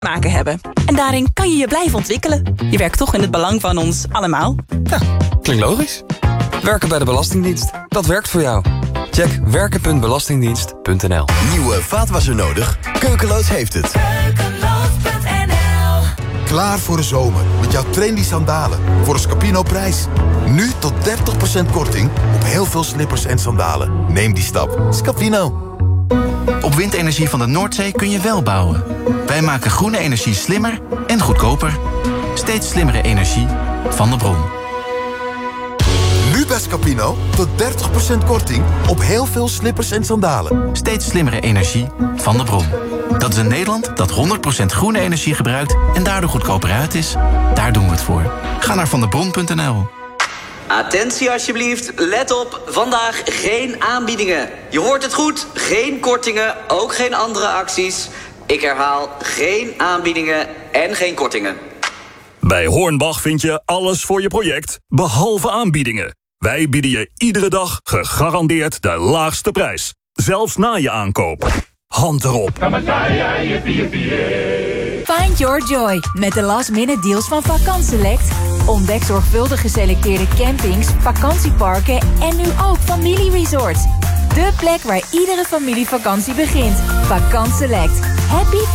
maken hebben. En daarin kan je je blijven ontwikkelen. Je werkt toch in het belang van ons allemaal. Ja, klinkt logisch. Werken bij de Belastingdienst. Dat werkt voor jou. Check werken.belastingdienst.nl. Nieuwe vaatwasser nodig? Keukeloos heeft het. Keukeloos.nl. Klaar voor de zomer met jouw trendy sandalen. Voor een Scapino-prijs. Nu tot 30% korting op heel veel slippers en sandalen. Neem die stap. Scapino. Op windenergie van de Noordzee kun je wel bouwen. Wij maken groene energie slimmer en goedkoper. Steeds slimmere energie van de bron. Nu bij Scapino tot 30% korting op heel veel slippers en sandalen. Steeds slimmere energie van de bron. Dat is een Nederland dat 100% groene energie gebruikt en daardoor goedkoper uit is. Daar doen we het voor. Ga naar vandebron.nl. Attentie alsjeblieft, let op, vandaag geen aanbiedingen. Je hoort het goed, geen kortingen, ook geen andere acties. Ik herhaal, geen aanbiedingen en geen kortingen. Bij Hornbach vind je alles voor je project, behalve aanbiedingen. Wij bieden je iedere dag gegarandeerd de laagste prijs. Zelfs na je aankoop. Hand erop. Find your joy met de last-minute deals van Vakantselect. Ontdek zorgvuldig geselecteerde campings, vakantieparken en nu ook familieresorts. De plek waar iedere familievakantie begint. Vakantselect. Happy